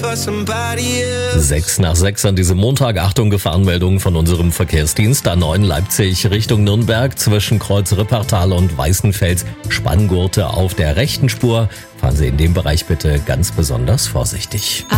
6:06 an diesem Montag. Achtung, Gefahrenmeldungen von unserem Verkehrsdienst. A9 Leipzig Richtung Nürnberg zwischen Kreuz Rippertal und Weißenfels. Spanngurte auf der rechten Spur. Fahren Sie in dem Bereich bitte ganz besonders vorsichtig.